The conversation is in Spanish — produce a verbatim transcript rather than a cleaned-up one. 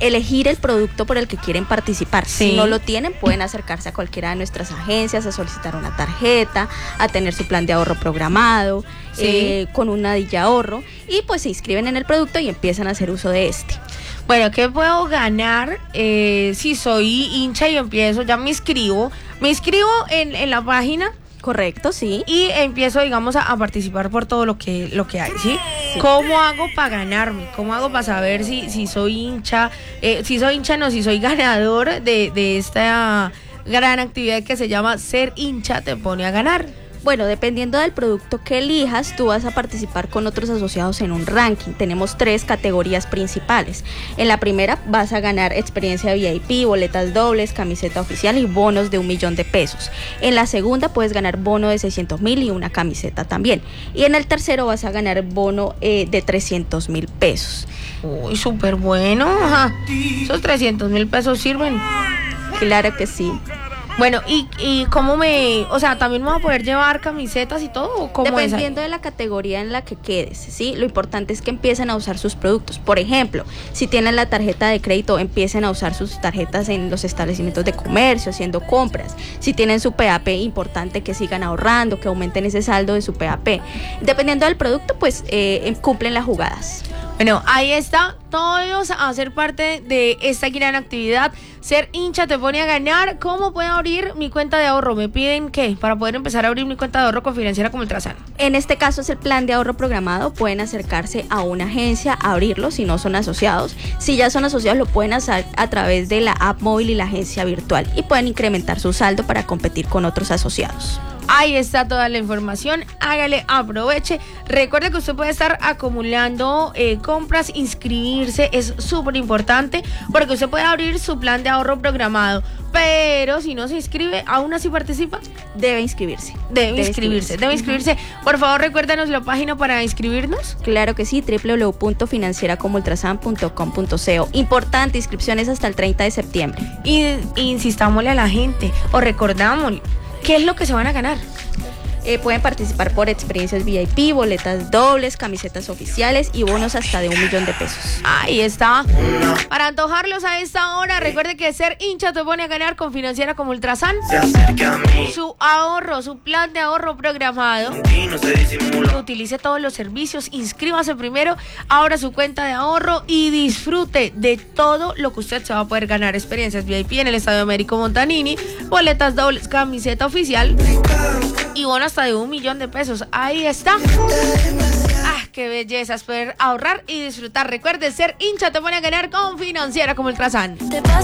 elegir el producto por el que quieren participar. Sí. Si no lo tienen, pueden acercarse a cualquiera de nuestras agencias, a solicitar una tarjeta, a tener su plan de ahorro programado, Sí. eh, con una Dilla Ahorro, y pues se inscriben en el producto y empiezan a hacer uso de este. Bueno, ¿qué puedo ganar eh, si soy hincha y empiezo, ya me inscribo, me inscribo en, en la página? Correcto, sí. Y empiezo, digamos, a, a participar por todo lo que lo que hay, ¿sí? ¿Cómo hago para ganarme? ¿Cómo hago para saber si, si soy hincha? Eh, si soy hincha, no, si soy ganador de, de esta gran actividad que se llama Ser Hincha Te Pone a Ganar. Bueno, dependiendo del producto que elijas, tú vas a participar con otros asociados en un ranking. Tenemos tres categorías principales. En la primera vas a ganar experiencia V I P, boletas dobles, camiseta oficial y bonos de un millón de pesos. En la segunda puedes ganar bono de seiscientos mil y una camiseta también. Y en el tercero vas a ganar bono eh, de trescientos mil pesos. Uy, súper bueno. Ajá. Esos trescientos mil pesos sirven. Claro que sí. Bueno, ¿y, y cómo me...? O sea, ¿también me voy a poder llevar camisetas y todo? ¿O cómo es? Dependiendo de la categoría en la que quedes, ¿sí? Lo importante es que empiecen a usar sus productos. Por ejemplo, si tienen la tarjeta de crédito, empiecen a usar sus tarjetas en los establecimientos de comercio, haciendo compras. Si tienen su P A P, importante que sigan ahorrando, que aumenten ese saldo de su P A P. Dependiendo del producto, pues eh, cumplen las jugadas. Bueno, ahí está, todos a ser parte de esta gran actividad. Ser Hincha Te Pone a Ganar. ¿Cómo puedo abrir mi cuenta de ahorro? ¿Me piden qué? Para poder empezar a abrir mi cuenta de ahorro con Financiera como Ultrasan. En este caso es el plan de ahorro programado. Pueden acercarse a una agencia a abrirlo si no son asociados. Si ya son asociados, lo pueden hacer a través de la app móvil y la agencia virtual, y pueden incrementar su saldo para competir con otros asociados. Ahí está toda la información, hágale, aproveche. Recuerde que usted puede estar acumulando eh, compras, inscribirse, es súper importante porque usted puede abrir su plan de ahorro programado, pero si no se inscribe, aún así participa. Debe inscribirse. Debe, Debe inscribirse, inscribirse. debe inscribirse. Por favor, recuérdanos la página para inscribirnos. Claro que sí, doble u doble u doble u punto financiera como ultrasan punto com punto co. Importante, inscripciones hasta el treinta de septiembre. Y, y insistámosle a la gente, o recordámosle, ¿qué es lo que se van a ganar? Eh, pueden participar por experiencias V I P, boletas dobles, camisetas oficiales y bonos hasta de un millón de pesos. Ahí está. Para antojarlos a esta hora, recuerde que Ser Hincha Te Pone a Ganar con Financiera como Ultrasan. Su ahorro, su plan de ahorro programado. Utilice todos los servicios, inscríbase primero, abra su cuenta de ahorro y disfrute de todo lo que usted se va a poder ganar. Experiencias V I P en el Estadio Américo Montanini, boletas dobles, camiseta oficial y bonos hasta de un millón de pesos. Ahí está. Ah, qué belleza es poder ahorrar y disfrutar. Recuerde, Ser Hincha Te Pone a Ganar con Financiera como Ultrasan.